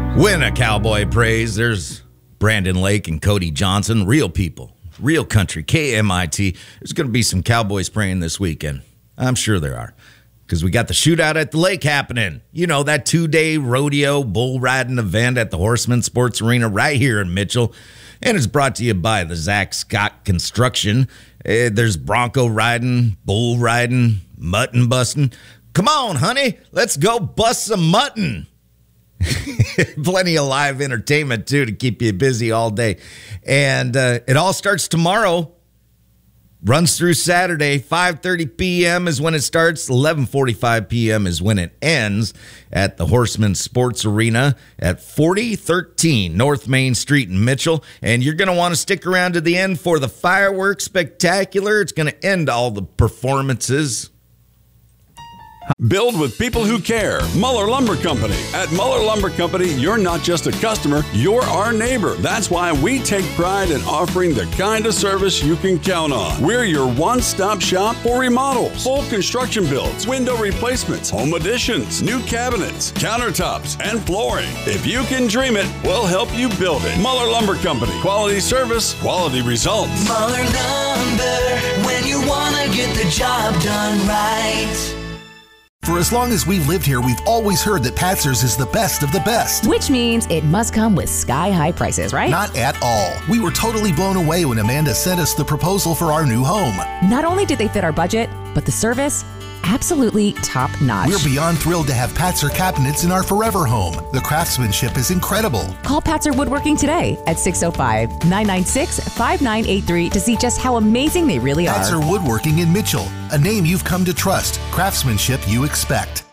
When a cowboy prays, there's Brandon Lake and Cody Johnson, real people, real country, KMIT. There's going to be some cowboys praying this weekend. I'm sure there are, because we got the shootout at the lake happening. You know, that 2-day rodeo bull riding event at the Horseman Sports Arena right here in Mitchell. And it's brought to you by the Zach Scott Construction. There's bronco riding, bull riding, mutton busting. Come on, honey, let's go bust some mutton. Plenty of live entertainment, too, to keep you busy all day. And it all starts tomorrow. Runs through Saturday. 5:30 p.m. is when it starts. 11:45 p.m. is when it ends at the Horseman Sports Arena at 4013 North Main Street in Mitchell. And you're going to want to stick around to the end for the fireworks spectacular. It's going to end all the performances. Build with people who care. Muller Lumber Company. At Muller Lumber Company, you're not just a customer, you're our neighbor. That's why we take pride in offering the kind of service you can count on. We're your one-stop shop for remodels, full construction builds, window replacements, home additions, new cabinets, countertops, and flooring. If you can dream it, we'll help you build it. Muller Lumber Company. Quality service, quality results. Muller Lumber, when you want to get the job done right. For as long as we've lived here, we've always heard that Patzer's is the best of the best. Which means it must come with sky-high prices, right? Not at all. We were totally blown away when Amanda sent us the proposal for our new home. Not only did they fit our budget, but the service, absolutely top-notch. We're beyond thrilled to have Patzer cabinets in our forever home. The craftsmanship is incredible. Call Patzer Woodworking today at 605-996-5983 to see just how amazing they really are. Patzer Woodworking in Mitchell, a name you've come to trust, craftsmanship you expect.